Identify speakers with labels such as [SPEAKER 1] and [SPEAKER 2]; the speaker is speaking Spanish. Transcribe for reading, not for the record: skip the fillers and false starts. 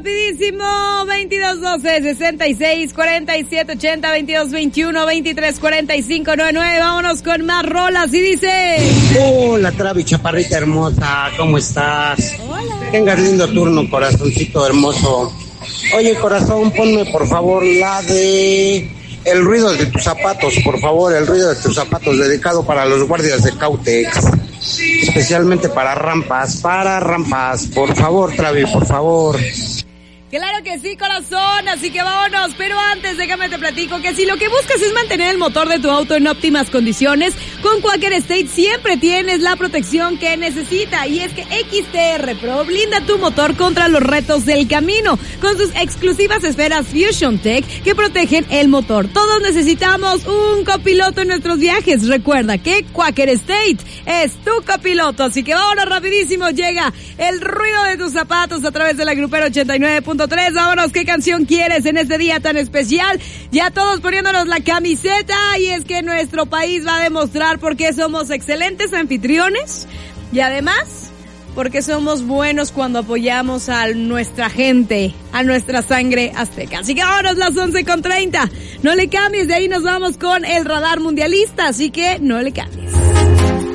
[SPEAKER 1] rapidísimo. 2212-664780, 2221-234599. Vámonos con más rolas y dice...
[SPEAKER 2] Hola, Travi, chaparrita hermosa, ¿cómo estás?
[SPEAKER 1] Hola.
[SPEAKER 2] Tengas lindo turno, corazoncito hermoso. Oye, corazón, ponme por favor la de... El ruido de tus zapatos, por favor, el ruido de tus zapatos, dedicado para los guardias de Cautex. Especialmente para rampas, por favor, Travi, por favor.
[SPEAKER 1] Claro que sí, corazón, así que vámonos, pero antes déjame te platico que si lo que buscas es mantener el motor de tu auto en óptimas condiciones, con Quaker State siempre tienes la protección que necesita, y es que XTR Pro blinda tu motor contra los retos del camino, con sus exclusivas esferas Fusion Tech que protegen el motor. Todos necesitamos un copiloto en nuestros viajes, recuerda que Quaker State es tu copiloto, así que vámonos rapidísimo, llega el ruido de tus zapatos a través de la Grupera 89.3. Vámonos, ¿qué canción quieres en este día tan especial? Ya todos poniéndonos la camiseta, y es que nuestro país va a demostrar por qué somos excelentes anfitriones y además porque somos buenos cuando apoyamos a nuestra gente, a nuestra sangre azteca. Así que vámonos, las 11:30. No le cambies, de ahí nos vamos con el radar mundialista, así que no le cambies.